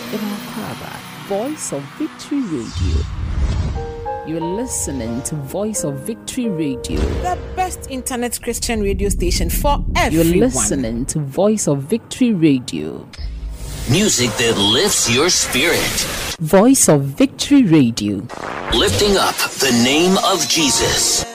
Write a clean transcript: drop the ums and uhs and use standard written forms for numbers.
in Accra, Voice of Victory Radio. You're listening to Voice of Victory Radio, the best internet Christian radio station for everyone. You're listening to Voice of Victory Radio. Music that lifts your spirit. Voice of Victory Radio. Lifting up the name of Jesus.